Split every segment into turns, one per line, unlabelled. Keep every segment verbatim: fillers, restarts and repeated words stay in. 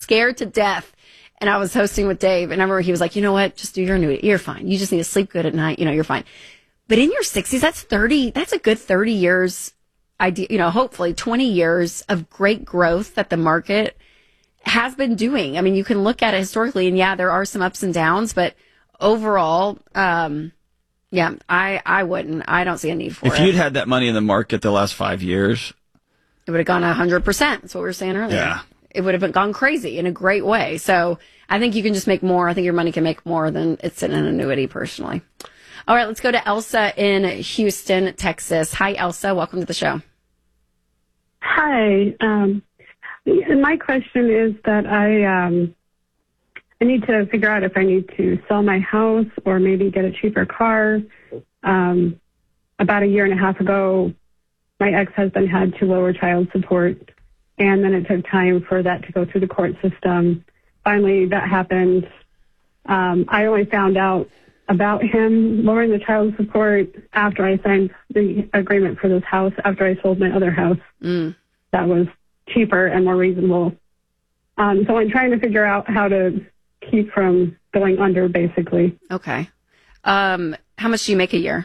scared to death. And I was hosting with Dave, and I remember he was like, you know what? Just do your annuity. You're fine. You just need to sleep good at night. You know, you're fine. But in your sixties, that's thirty, that's a good thirty years, idea, you know, hopefully twenty years of great growth that the market has been doing. I mean, you can look at it historically, and yeah, there are some ups and downs, but overall, um, yeah, I, I wouldn't. I don't see a need for
if
it.
If you'd had that money in the market the last five years,
it would have gone one hundred percent. That's what we were saying earlier.
Yeah.
It would have gone crazy in a great way. So I think you can just make more. I think your money can make more than it's in an annuity, personally. All right, let's go to Elsa in Houston, Texas. Hi, Elsa. Welcome to the show.
Hi. Um, my question is that I um, I need to figure out if I need to sell my house or maybe get a cheaper car. Um, about a year and a half ago, my ex-husband had to lower child support, and then it took time for that to go through the court system. Finally, that happened. Um, I only found out about him lowering the child support after I signed the agreement for this house, after I sold my other house.
Mm.
That was cheaper and more reasonable. Um, so I'm trying to figure out how to keep from going under, basically.
Okay. Um, how much do you make a year?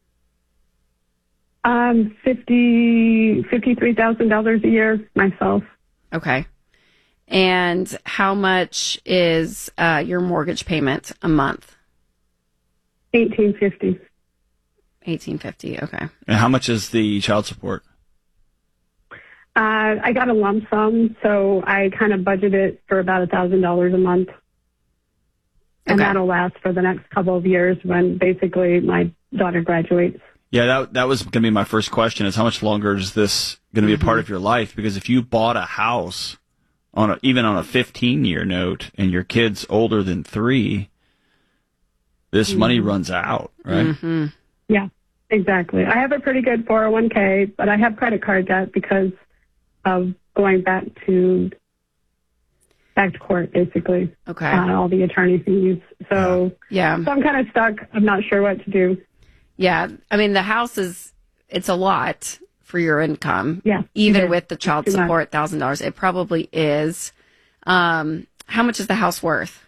Um, fifty, fifty-three thousand dollars a year myself.
Okay. And how much is uh, your mortgage payment a month?
Eighteen fifty.
Eighteen fifty. Okay.
And how much is the child support?
Uh, I got a lump sum, so I kind of budgeted for about a thousand dollars a month, and
okay.
that'll last for the next couple of years when basically my daughter graduates.
Yeah, that that was going to be my first question: is how much longer is this going to be a part
Mm-hmm.
of your life? Because if you bought a house on a, even on a fifteen-year note, and your kid's older than three, this
mm-hmm.
money runs out, right?
Mm-hmm.
Yeah, exactly. I have a pretty good four oh one k, but I have credit card debt because of going back to back to court, basically.
Okay.
Uh, all the attorney fees. So
yeah,
so I'm kind of stuck. I'm not sure what to do.
Yeah, I mean the house is it's a lot for your income.
Yeah,
even with the child
Too
support,
much.
thousand dollars, it probably is. Um, how much is the house worth?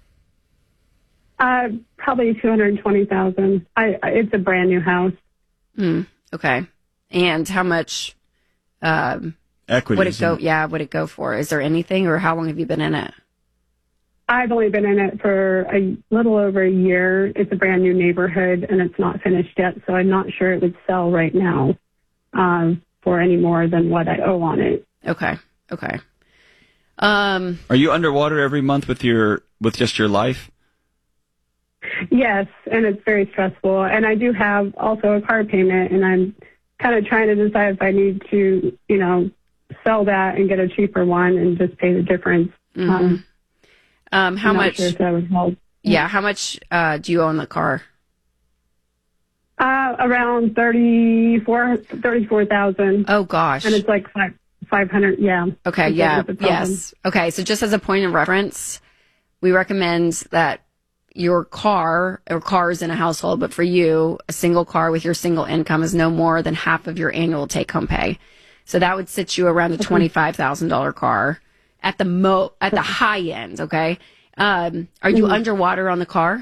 Uh, probably two hundred twenty thousand. I it's a brand new house.
Hmm. Okay, and how much? Um,
Equity
would it go? Yeah, would it go for? Is there anything, or how long have you been in it?
I've only been in it for a little over a year. It's a brand new neighborhood, and it's not finished yet, so I'm not sure it would sell right now um, for any more than what I owe on it.
Okay. Okay. Um,
Are you underwater every month with your with just your life?
Yes, and it's very stressful. And I do have also a car payment, and I'm kind of trying to decide if I need to, you know, sell that and get a cheaper one and just pay the difference.
mm-hmm.
Um,
um, how
I'm not
much?
sure if that would help.
Yeah, how much uh, do you own the car?
Uh, around thirty-four, thirty-four thousand.
Oh gosh.
And it's like five, five hundred. Yeah.
Okay.
It's
Yeah.
like with the problem.
Yes. Okay. So just as a point of reference, we recommend that your car or cars in a household, but for you, a single car with your single income is no more than half of your annual take-home pay. So that would sit you around a twenty-five thousand dollars car at the mo at the high end. Okay. Um, are you
Mm-hmm.
underwater on the car?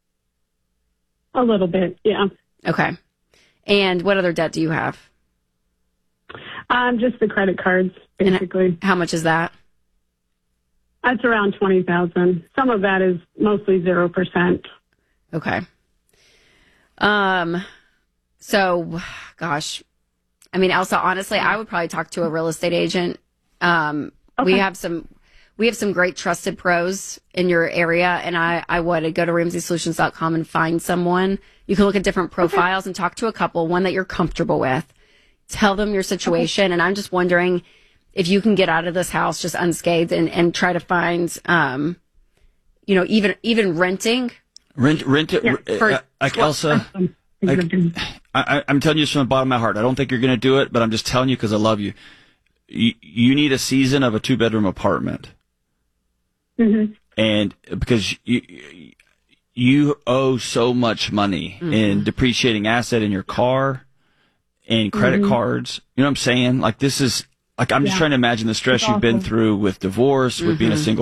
A little bit. Yeah.
Okay. And what other debt do you have?
Um, just the credit cards, basically.
How much is that?
That's around twenty thousand. Some of that is mostly zero percent.
Okay. Um, so, gosh, I mean, Elsa, honestly, I would probably talk to a real estate agent. Um, we
Okay.
have some, we have some great trusted pros in your area, and I, I would go to ramsey solutions dot com and find someone. You can look at different profiles and talk to a couple, one that you're comfortable with. Tell them your situation, and I'm just wondering if you can get out of this house just unscathed and, and try to find, um, you know, even even renting.
Rent, rent it,
Yeah,
uh,
for-
uh, like Elsa.
Um,
I, I, I'm telling you this from the bottom of my heart. I don't think you're going to do it, but I'm just telling you because I love you. you. You need a season of a two bedroom apartment,
mm-hmm.
and because you you owe so much money
Mm-hmm.
in depreciating asset in your car and credit
Mm-hmm.
cards. You know what I'm saying? Like this is like I'm just
Yeah.
trying to imagine the stress
It's
you've been
awful.
through with divorce, with being a
Mhm.
single